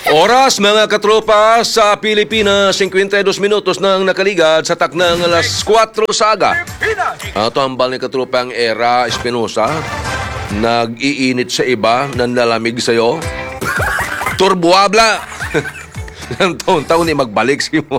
Oras mga katropa sa Pilipinas, 52 minutos nang nakaligad sa taknang alas 4 sa aga. Ito ang bal ni katropa ang Era Espinosa. Nag-iinit sa iba, nanlalamig sa'yo. Turbuabla! Taon-taon ni magbalik si mo.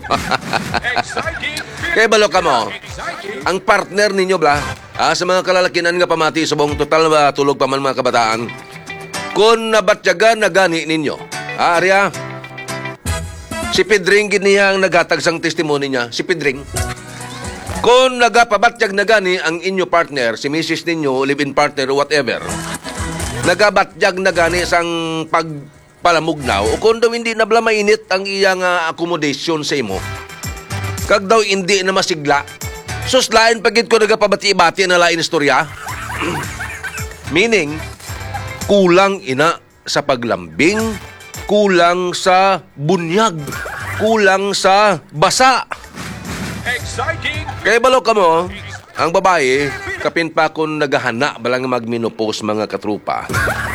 Kaya balo ka mo, ang partner ninyo bla, sa mga kalalakinan nga pamati sa buong total ba tulog pa man mga kabataan, kung nabatyagan na gani ninyo, Arya, si Pedring giniyang nagatag sang testimony niya, si Pedring, kung nagapabatyag na gani ang inyo partner, si Mrs. ninyo, live-in partner, whatever, nagabatyag na gani sang pagpalamugnaw, o kung daw hindi nabla mainit ang iyang accommodation sa imo, kag daw hindi na masigla, suslain pagit ko nagapabati-bati na lain istorya. Meaning, kulang ina sa paglambing, kulang sa bunyag, kulang sa basa. Exciting! Kaya balo ka mo, ang babae, kapin pa kung naghahana balang magmenopause mga katrupa.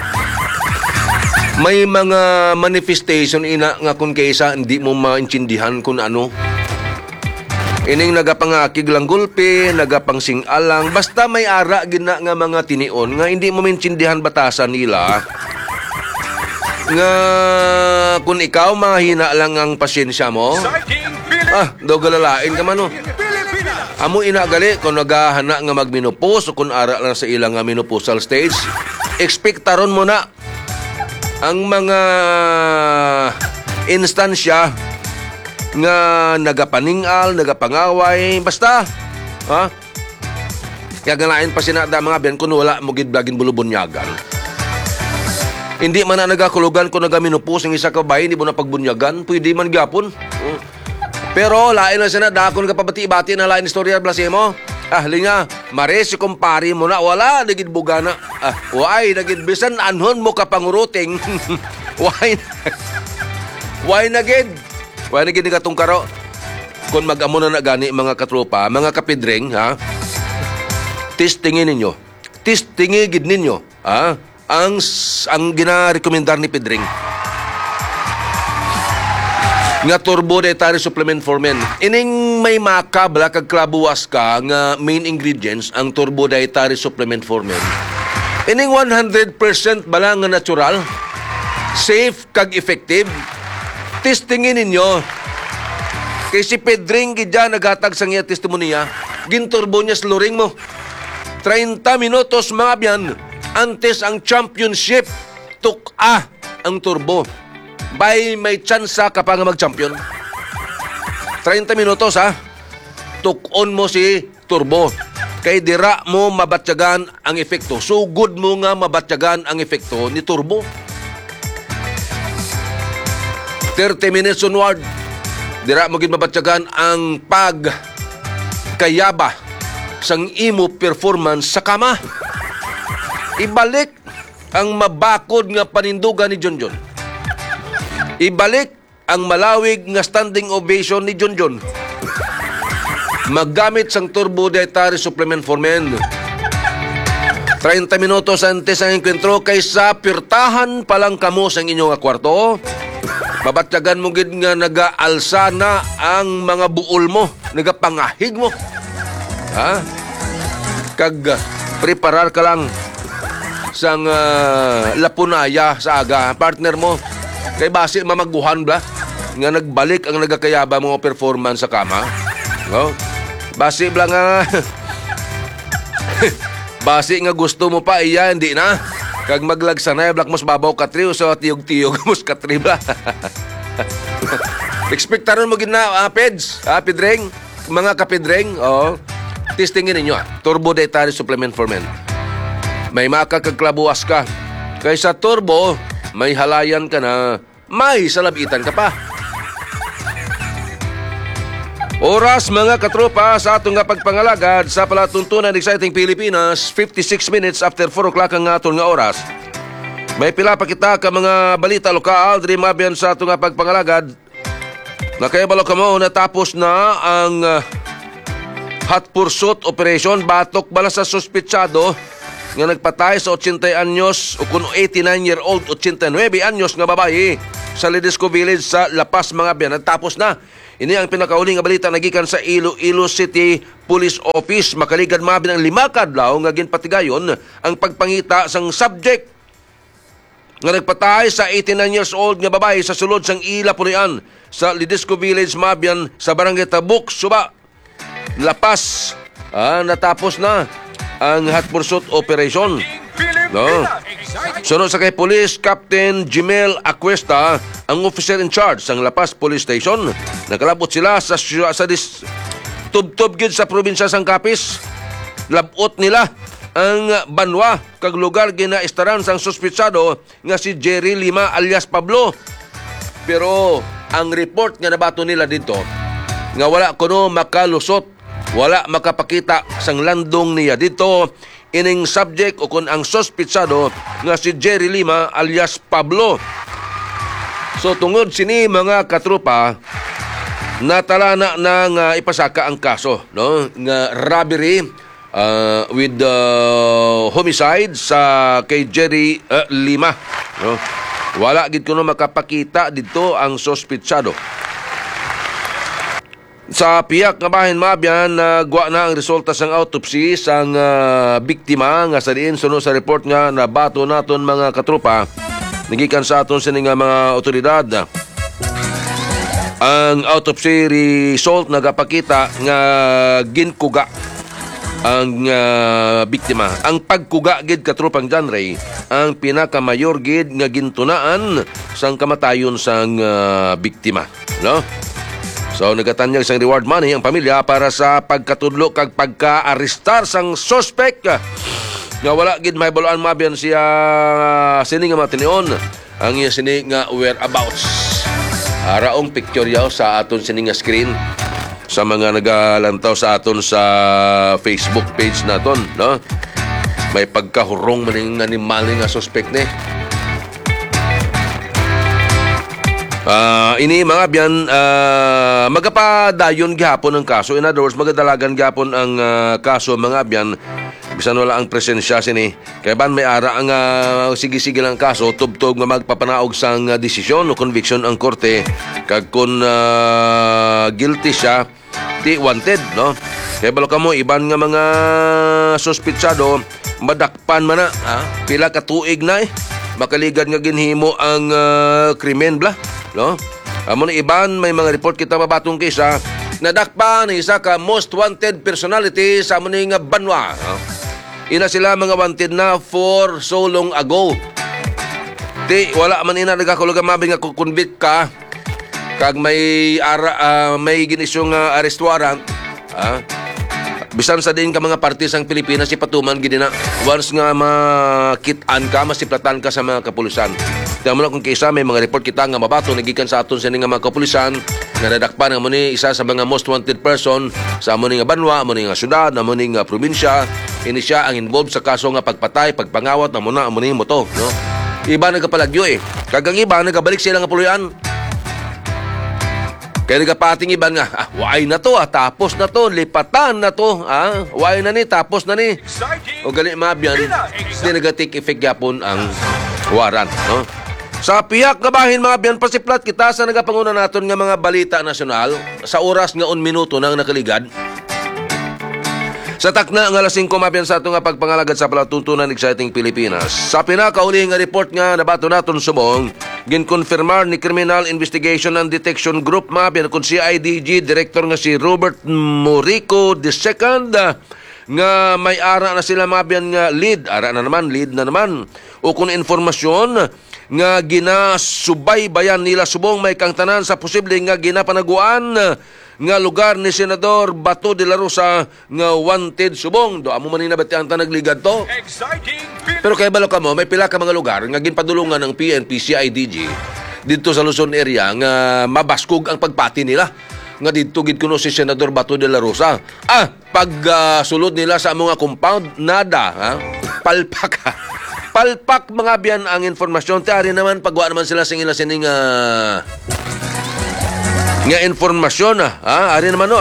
May mga manifestation ina nga kung kaysa hindi mo maintindihan kung ano. Ining nagapangakig lang gulpi, nagapang singalang, basta may ara gina nga mga tinion nga hindi mo maintindihan batasan nila. Nga kung ikaw mahina lang ang pasyensya mo, daw galalain ka man o. Amo inagali kung naghahana nga magmenopause o kung ara lang sa ilang menopausal stage, ekspektaron mo na ang mga instansya nga nagapaningal, nagapangaway, basta, ha? Kaya ganain pa sinada mga biyan kung wala mo gidblagin bulubunyagan. Hindi man na nagakulugan kung nagaminupos ang isa ka bahay, hindi mo na pagbunyagan, pwede man gyapon. Pero lain na sinada kung nagapabati-bati na lain istorya blase mo. Linga, mare si kumpari mo na, wala, nagid bugana. Why, nagid bisan anhon mo kapanguruting. Why nagid? Why nagid ni katong karo? Kung mag-amo na gani mga katropa, mga kapidring, ha? Testingin ninyo. Testingin gid ninyo, ha? Ang gina-rekomendar ni Pedring. Nga turbo dietary supplement for men. Ining may makabla kag klabuwas ka nga main ingredients ang turbo dietary supplement for men. Ining 100% bala nga natural, safe kag effective. Testingin ninyo. Kay si Pedring gidya naghatag sa iya testimonya, ginturbo niya sluring mo. 30 minutos mga biyan, antes ang championship, tuk-a ang turbo. Bay may tsansa ka pa nga mag-champion. 30 minutos ha, tuk-on mo si turbo. Kay dira mo mabatyagan ang efekto. So good mo nga mabatyagan ang efekto ni turbo. 30 minutes onward, dira mo gid mabatyagan ang pagkayaba sang imo performance sa kama. Ibalik ang mabakod nga panindugan ni Jonjon. Ibalik ang malawig nga standing ovation ni Jonjon. Maggamit sang turbo dietary supplement for men. 30 minutos antes ang enkwentro kaysa pirtahan pa lang kamo sa inyong kwarto. Babatyagan mo gid nga nagaalsa na ang mga buol mo, nagapangahig mo. Ha? Kag preparar ka lang sang lapunaya sa aga, partner mo. Kay base mamaguhan bla nga nagbalik ang nagakayaba mo performance sa kama. No? Base bla nga base nga gusto mo pa iya, hindi na. Kag maglagsanay, blak mos babaw katri o sa tiyog-tiyog mos katri ba? Ekspektaron mo gina, Peds, Pedring, mga kapidring, testingin ninyo, turbo dietary supplement for men. May makakagklabuas ka. Kaysa turbo, may halayan ka na, may salabitan ka pa. Oras mga katropa sa atong nga pagpangalagad sa palatuntunan exciting Pilipinas, 56 minutes after 4 o'clock ang aton nga oras. May pila pa kita ka mga balita lokal diri mabiyan sa atong nga pagpangalagad. Nakayabalo ka mo natapos na ang hot pursuit operation batok bala sa suspetsado nga nagpatay sa 80 anyos o kuno 89-year-old 89 anyos nga babae sa Ledesco Village sa La Paz mga biyan. Tapos na. Ini ang pinakauling nga balita nagikan sa Iloilo City Police Office. Makaligad mga biyan ang 5 kadlaw nga ginpatigayon ang pagpangita sang subject nga nagpatay sa 89 years old nga babae sa sulod sang Ila Pulian sa Ledesco Village Mabian sa Barangay Tabuk, Suba, La Paz. Natapos na ang hot pursuit operation. No. Sunod sa kay Police Captain Jimel Acuesta, ang officer in charge sang La Paz Police Station. Nakalabot sila sa tubtob gid sa probinsya sang Capiz. Labot nila ang banwa kag lugar ginaistaran sang suspitsado nga si Jerry Lima alias Pablo. Pero ang report nga nabato nila dito nga wala kuno makalusot, wala makapakita sang landong niya dito ining subject o kun ang suspitsado nga si Jerry Lima alias Pablo. So tungod sini mga katropa, natalana na nga ipasaka ang kaso, no, nga robbery with homicide sa kay Jerry Lima, no. Wala gid kuno makapakita dito ang suspitsado. Sa piyak nga bahin Mabian, nagwa na ang resulta sang autopsy sang biktima nga sa diin sunod sa report nga nabato naton mga katropa nagikan sa aton sining mga otoridad. Ang autopsy result nagapakita nga ginkuga ang biktima. Ang pagkuga gid katropang Janray ang pinakamayor gid nga gintunaan sang kamatayon sang biktima, no? So nagatanyag sang reward money ang pamilya para sa pagkatudlo kag pagka-arestar sang suspect nga wala gid mahibaluan Mabian siya sini nga matinion ang iya sini nga whereabouts. Araong picture yaw sa aton sini nga screen sa mga nagalantaw sa aton sa Facebook page naton, no? May pagkahurong maning animal nga suspect ni. Ini mga biyan, magapadayon gihapon ang kaso. In other words, magadalagan gihapon ang kaso mga biyan. Bisan wala ang presensya sini. Kaya ban may ara ang sige-sige lang kaso, tubtog nga magpapanaog sang desisyon o conviction ang korte. Kag kung guilty siya, di wanted, no? Kaya balo ka mo, iban nga mga suspitsado, madakpan man na, pila ka tuig na makaligad nga ginhimo ang krimen bla, no? Amo na iban, may mga report kita mabatong kisa, nadakpan ni isa ka most wanted personality sa amo nga banwa, no? Ina sila mga wanted na for so long ago. Di, wala man ina nagkakulugan mabing nga convict ka, kag may may ginisyong arrest warrant, bisan sa din ka mga parte sang Pilipinas ipatuman gid na once nga makitaan ka, masiplatan ka sa mga kapulisan. Damo na kung kaysa may mga report kita nga mabato nagikan sa aton sa nga mga kapulisan nga nadakpan nga ni isa sa mga most wanted person sa amo nga banwa, amo nga syudad, amo nga probinsya. Ini siya ang involved sa kaso nga pagpatay, pagpangawat amo ni moto, no? Iba nagapalagyo kagang iba nagabalik sila nga puloyan. Kaya nagapating iban nga, why na to, tapos na to, lipatan na to, why na ni, tapos na ni. O gali Mabian, hindi nag-take effect yapon ang warrant, no? Sa piyak nga bahin Mabian, pasiplat kita sa nagapanguna naton nga mga balita nasyonal, sa oras nga 1 minuto nang nakaligad. Sa takna nga alas 5 Mabian sa ato nga pagpangalagad sa palatuntunan exciting Pilipinas. Sa pinakauli nga report nga nabato naton subong, ginkonfirmar ni Criminal Investigation and Detection Group Mabian kung CIDG Director nga si Robert Morico II nga may ara na sila Mabian nga lead na naman o kung informasyon nga ginasubaybayan nila subong may kang tanan sa posible nga ginapanaguan nga lugar ni Senador Bato de la Rosa nga wanted subong. Do amo man inabati ang tanagligad to. Pero kay balo ka mo, may pila ka mga lugar nga ginpadulungan ng PNP CIDG dito sa Luzon area nga mabaskog ang pagpati nila. Nga dito gid kuno si Senador Bato de la Rosa. Pag sulod nila sa mga compound, nada, palpak. Palpak mga biyan ang informasyon. Tari naman pagwa naman sila sing ila sining nga informasyon ari naman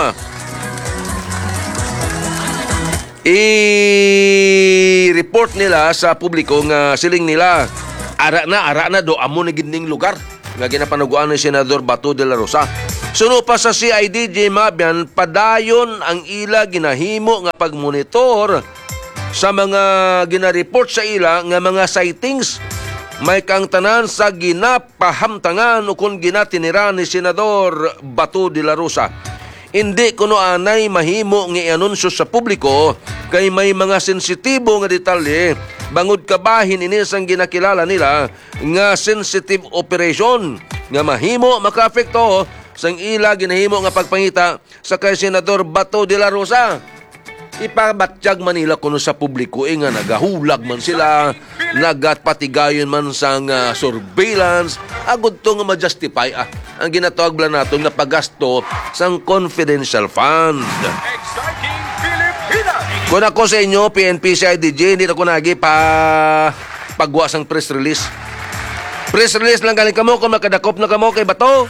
i-report nila sa publiko nga siling nila ara na do amo na gid ning lugar nga ginapanuguan ni Senador Bato de la Rosa. Suno pa sa CIDJ Mabyan, padayon ang ila ginahimo nga pagmonitor sa mga ginareport sa ila nga mga sightings. May kang tanan sa ginapahamtangan o kung ginatinira ni Senador Bato de la Rosa. Hindi kuno anay mahimo nga i-anunsyo sa publiko kay may mga sensitibo nga detalye bangod kabahin ini sang ginakilala nila nga sensitive operation nga mahimo makaapekto sang ila ginahimo nga pagpangita sa kay Senador Bato de la Rosa. Ipabatsyag Manila kuno sa publiko nga nagahulag man sila, nagatpatigayon man sang surveillance, agud to nga ma-justify ang ginatawag bala nato nga paggasto sang confidential fund. Exciting Pilipinas! Kung ako sa inyo, PNP CIDJ, hindi na ko nagi pagwa sang press release. Press release lang galing kamo kung makadakop na kamo kay Bato.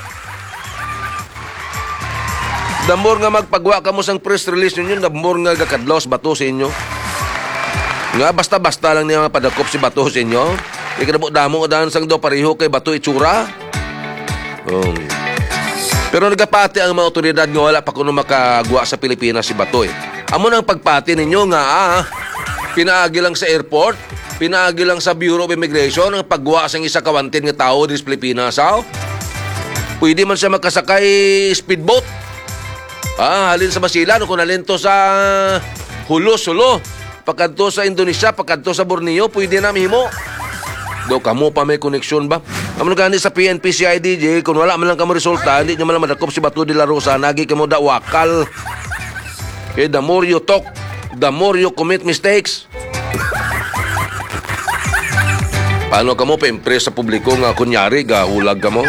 Damor nga magpagwa kamo sang press release ninyo, damor nga gakadlos Bato sa inyo. Nga basta-basta lang niya padakop si Bato sa inyo. Di ka damo daan sang do pareho kay Bato itsura. Pero nagapati ang mga otoridad nga wala pa kuno makagwa sa Pilipinas si Bato eh. Amo nang pagpati ninyo nga pinaagi lang sa airport, pinaagi lang sa Bureau of Immigration ang pagwa sang isa kawantin nga tao dis Pilipinas. Pwede man siya magkasakay speedboat. Halin sa Basilan, kung halin to sa Hulo-Sulo, pagkanto sa Indonesia, pagkanto sa Borneo, pwede na mihimo. Do kamo pa may koneksyon ba? Kamu gani sa PNP CIDJ, kung wala man lang kamo resulta, hindi nyo man lang madakop si Bato de la Rosa, nagi kamo da wakal. Okay, the more you talk, the more you commit mistakes. Paano kamo pa-impress sa publiko nga kunyari, gahulag kamo?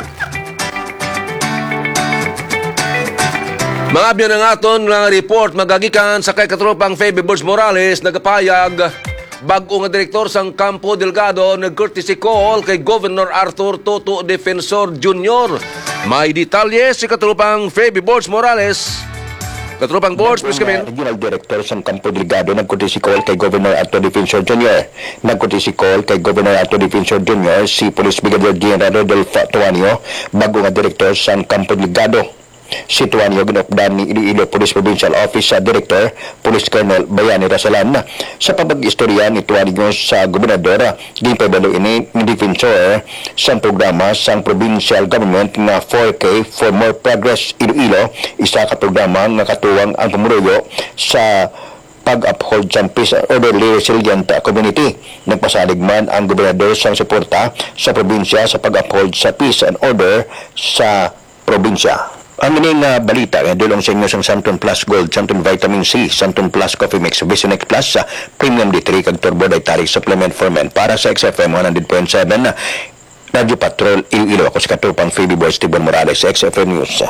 Mga abyan ng aton nga report magagikan sa kay katropang Feby Borges Morales nagapayag bago nga direktor sang Campo Delgado nag-courtesy call kay Governor Arthur Toto Defensor Jr. May detalye si katropang Feby Borges Morales. Katropang Borges, please come in. Regional Director sang Campo Delgado nag-courtesy call kay Governor Arthur Defensor Jr. Nag-courtesy call kay Governor Arthur Defensor Jr. si Police Brigadier General Rodolfo Tuanio bago nga direktor sang Campo Delgado. Si Tuanio ginupdan ni Iloilo Police Provincial Office sa Director, Police Colonel Bayani Rasalan. Sa pabag-istorya ni Tuanio sa Gobernador, ginpabalo ini ni Defensor sa programa sang Provincial Government na 4K for More Progress Iloilo, isa ka programa nga katuwang ang pumuloyo sa pag-uphold sa peace and orderly resilient community. Nagpasalig man ang gobernador sang suporta sa probinsya sa pag-uphold sa peace and order sa probinsya. Ang ining balita ay dulong sa inyo sa Santon Plus Gold, Santon Vitamin C, Santon Plus Coffee Mix, Visionex Plus, Premium D3, kag Turbo Dietary Supplement for Men. Para sa XFM 100.7, Radio Patrol, Iloilo. Ako si katupang Phoebe Boys Tibon Morales, XFM News.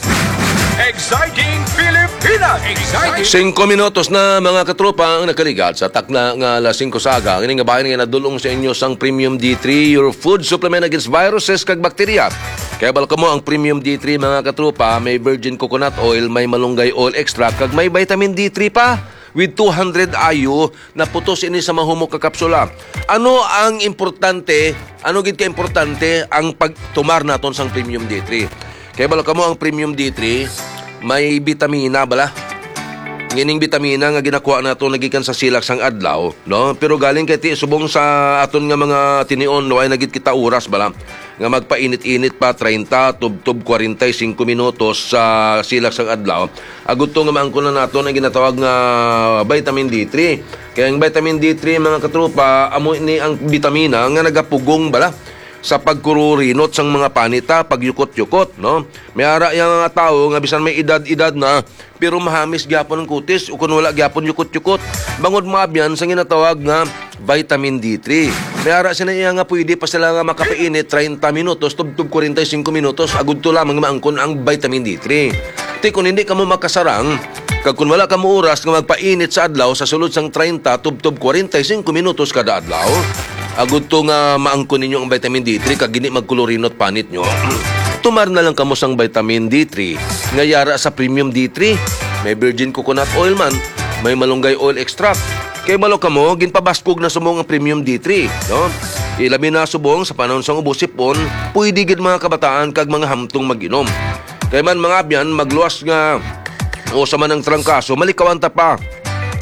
Exciting Pilipinas! Exciting! 5 minutos na mga katropa ang nakaligat sa takna nga alas 5 saga. Ini nga bahay nga nadulong sa inyo sang Premium D3, your food supplement against viruses kag bakterya. Kaya balka mo ang Premium D3 mga katropa, may virgin coconut oil, may malunggay oil extract, kag may vitamin D3 pa with 200 IU na putos ini sa mahumok ka kapsula. Ano ang importante, ano gid ka importante ang pagtumar naton sang Premium D3? Kaya balka mo ang Premium D3, may vitamina bala. Ngining vitamina nga ginakuha nato nagikan sa silak sang adlaw, no? Pero galing kay ti subong sa aton nga mga tinion, no, ay nagit kita oras bala nga magpainit-init pa 30 tub 45 minutos sa silak sang adlaw. Agud to nga maangkon na nato ang ginatawag nga vitamin D3. Kaya ang vitamin D3 mga katropa, amo ni ang vitamina nga nagapugong bala sa pagkururinot sang mga panita, pagyukot-yukot, no? May ara yung mga tao nga bisan may edad-edad na pero mahamis gyapon ang kutis o kung wala gyapon yukot-yukot. Bangod maabyan sang ginatawag nga vitamin D3. May ara sila nga pwede pa sila nga makapainit 30 minutos, tub 45 minutos, agud to lamang maangkon ang vitamin D3. Ti kung hindi ka mo makasarang, kag kung wala ka mo oras nga magpainit sa adlaw sa sulod sang 30 tub 45 minutos kada adlaw, agud to nga maangkon ninyo ang vitamin D3 kag gini magkolorinot panit nyo. Tumar na lang kamo sang vitamin D3 nga yara sa Premium D3. May virgin coconut oil man, may malunggay oil extract. Kay malo kamo ginpabaskog na sumong ang Premium D3, no? Ilabi na subong sa panahon sang ubos sipon, pwede gid mga kabataan kag mga hamtong mag-inom. Kay man mga abyan magluwas nga o sa manang trangkaso malikawan ta pa.